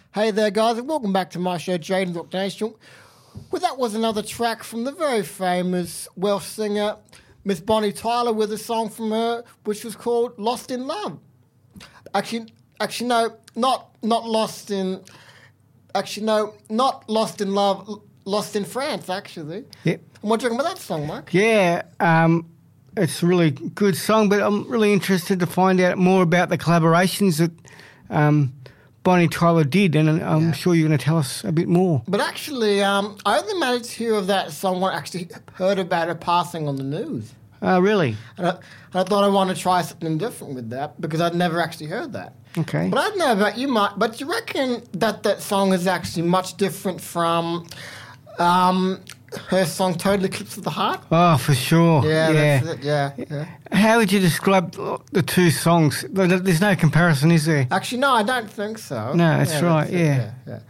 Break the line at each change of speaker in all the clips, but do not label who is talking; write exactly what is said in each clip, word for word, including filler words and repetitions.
Hey there, guys, and welcome back to my show, Jaden's Rock Nation. Well, that was another track from the very famous Welsh singer, Miss Bonnie Tyler, with a song from her which was called Lost in Love. Actually, actually, no, not not Lost in... Actually, no, not Lost in Love, Lost in France, actually.
Yep.
And what do you reckon about that song, Mark?
Yeah, um, it's a really good song, but I'm really interested to find out more about the collaborations that um, Bonnie Tyler did, and I'm yeah. sure you're going to tell us a bit more.
But actually, um, I only managed to hear of that song when I actually heard about her passing on the news.
Oh, uh, really?
And I, and I thought I wanted to try something different with that because I'd never actually heard that.
Okay.
But I don't know about you, Mark, but you reckon that that song is actually much different from um, her song Total Eclipse of the Heart?
Oh, for sure.
Yeah,
yeah.
that's it, yeah, yeah.
How would you describe the two songs? There's no comparison, is there?
Actually, no, I don't think so.
No, that's
yeah,
right,
that's
yeah.
yeah,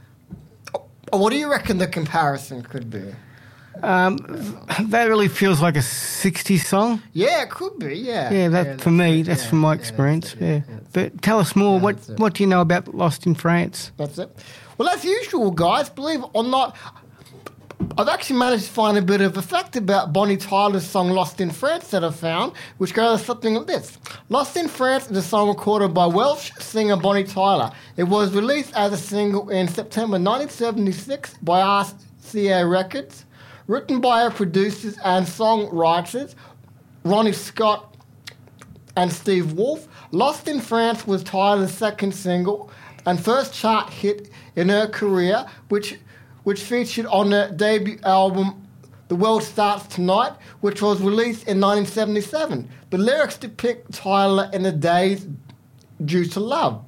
yeah. What do you reckon the comparison could be?
Um, that really feels like a sixties song.
Yeah, it could be, yeah.
Yeah, that
yeah,
for me, that's
yeah,
from my
yeah,
experience,
it,
yeah.
yeah.
But tell us more,
yeah,
what what do you know about Lost in France?
That's it. Well, as usual, guys, believe it or not, I've actually managed to find a bit of a fact about Bonnie Tyler's song Lost in France that I found, which goes something like this. Lost in France is a song recorded by Welsh singer Bonnie Tyler. It was released as a single in September nineteen seventy-six by R C A Records. Written by her producers and songwriters, Ronnie Scott and Steve Wolfe, Lost in France was Tyler's second single and first chart hit in her career, which which featured on her debut album, The World Starts Tonight, which was released in nineteen seventy-seven. The lyrics depict Tyler in a daze due to love.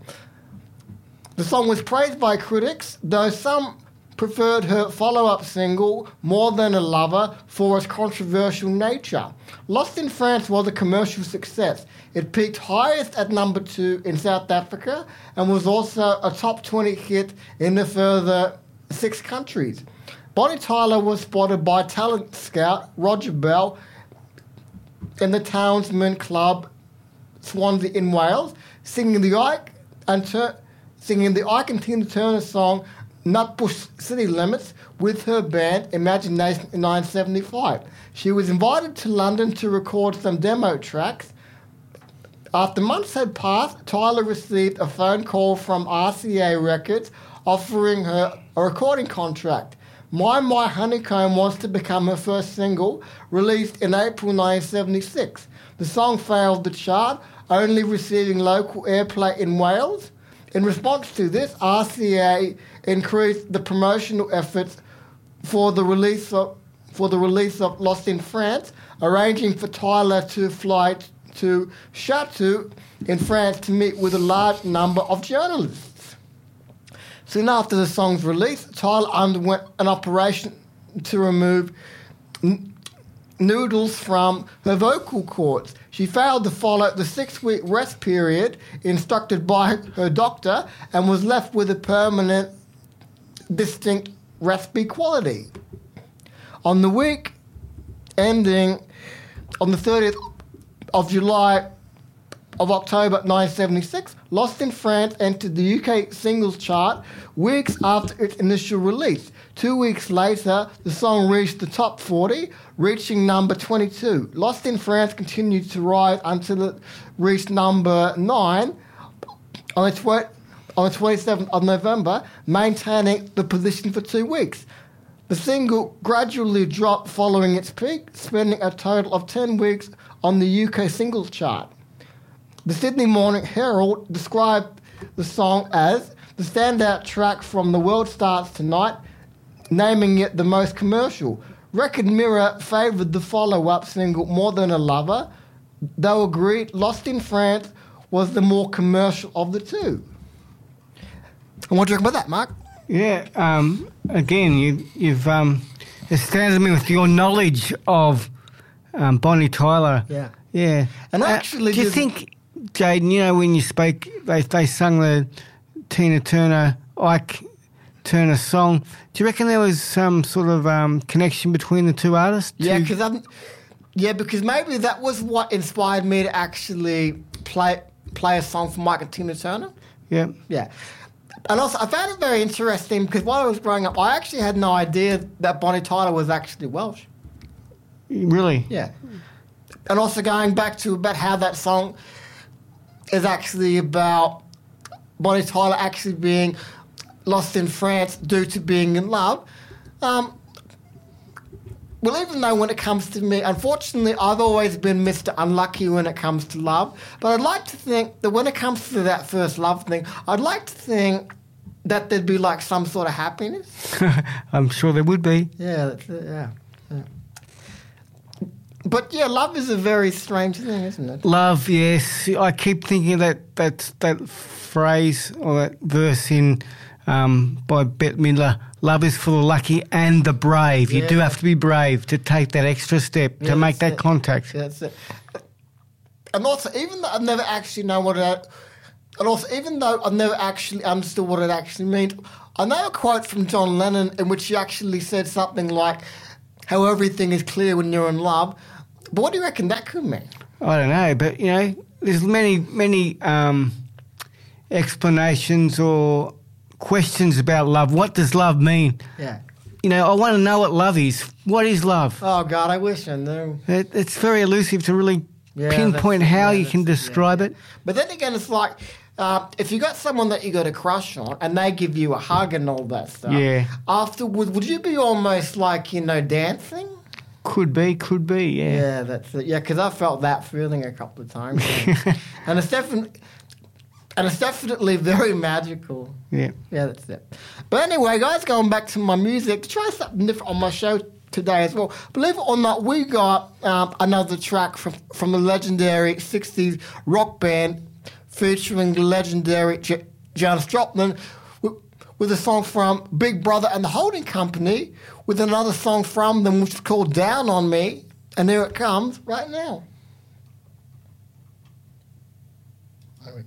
The song was praised by critics, though some preferred her follow-up single, More Than a Lover, for its controversial nature. Lost in France was a commercial success. It peaked highest at number two in South Africa and was also a top twenty hit in a further six countries. Bonnie Tyler was spotted by talent scout Roger Bell in the Townsman Club, Swansea in Wales, singing the Ike and Tur- singing the Ike and Tina Turner song Nutbush City Limits with her band Imagination in nineteen seventy-five. She was invited to London to record some demo tracks. After months had passed, Tyler received a phone call from R C A Records offering her a recording contract. My My Honeycomb was to become her first single, released in April nineteen seventy-six. The song failed the chart, only receiving local airplay in Wales. In response to this, R C A increased the promotional efforts for the release of for the release of Lost in France, arranging for Tyler to fly to Chatou in France to meet with a large number of journalists. Soon after the song's release, Tyler underwent an operation to remove n- noodles from her vocal cords. She failed to follow the six-week rest period instructed by her doctor and was left with a permanent, distinct raspy quality. On the week ending on the thirtieth of July of October nineteen seventy-six, Lost in France entered the U K singles chart weeks after its initial release. Two weeks later, the song reached the top forty, reaching number twenty-two. Lost in France continued to rise until it reached number nine on the, tw- on the twenty-seventh of November, maintaining the position for two weeks. The single gradually dropped following its peak, spending a total of ten weeks on the U K singles chart. The Sydney Morning Herald described the song as the standout track from The World Starts Tonight, naming it the most commercial. Record Mirror favoured the follow-up single More Than a Lover, though agreed Lost in France was the more commercial of the two. And what do you reckon about that, Mark?
Yeah, um, again, you, you've um, astounded me with your knowledge of um, Bonnie Tyler.
Yeah.
Yeah.
And
uh,
actually...
do you think, Jaden, you know, when you spoke, they, they sung the Tina Turner, Ike Turner song. Do you reckon there was some sort of um, connection between the two artists?
Yeah, because I'm... Yeah, because maybe that was what inspired me to actually play play a song from Mike and Tina Turner.
Yeah.
Yeah. And also, I found it very interesting because while I was growing up, I actually had no idea that Bonnie Tyler was actually Welsh.
Really?
Yeah. And also going back to about how that song is actually about Bonnie Tyler actually being lost in France due to being in love. Um, well, even though when it comes to me, unfortunately, I've always been Mister Unlucky when it comes to love. But I'd like to think that when it comes to that first love thing, I'd like to think that there'd be like some sort of happiness.
I'm sure there would be.
Yeah, that's it, yeah. yeah. But yeah, love is a very strange thing, isn't it?
Love, yes. I keep thinking of that that that phrase or that verse in um, by Bette Midler. Love is for the lucky and the brave. You
Yeah.
do have to be brave to take that extra step
Yeah,
to make
that's
that
it.
contact.
Yeah, that's it. And also, even though I've never actually known what it, and also even though I've never actually understood what it actually means, I know a quote from John Lennon in which he actually said something like, "How everything is clear when you're in love." But what do you reckon that could mean?
I don't know, but you know, there's many many um, explanations or questions about love. What does love mean?
Yeah.
You know, I want to know what love is. What is love?
Oh God, I wish I knew.
It, it's very elusive to really
Yeah,
pinpoint
that's-
how
yeah,
you can
that's-
describe
yeah,
it.
yeah. But then again, it's like uh, if you got someone that you got a crush on and they give you a hug and all that stuff.
Yeah.
Afterwards, would you be almost like you know dancing?
Could be, could be, yeah.
Yeah, that's it. Yeah, because I felt that feeling a couple of times, yeah. and it's definitely, and it's definitely very magical.
Yeah.
Yeah, that's it. But anyway, guys, going back to my music, to try something different on my show today as well. Believe it or not, we got um, another track from from the legendary sixties rock band featuring the legendary J- Janis Joplin with, with a song from Big Brother and the Holding Company, with another song from them which is called Down on Me. And here it comes right now.